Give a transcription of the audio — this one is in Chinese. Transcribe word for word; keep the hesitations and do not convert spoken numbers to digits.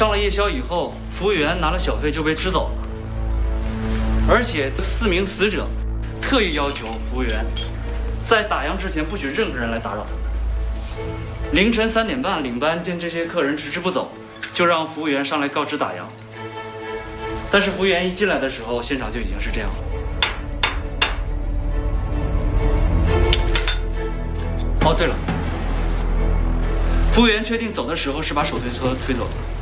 上了夜宵以后，服务员拿了小费就被支走了，而且这四名死者特意要求服务员在打烊之前不许任何人来打扰他们。凌晨三点半，领班见这些客人迟迟不走，就让服务员上来告知打烊。但是服务员一进来的时候，现场就已经是这样了。哦，对了，服务员确定走的时候是把手推车推走的。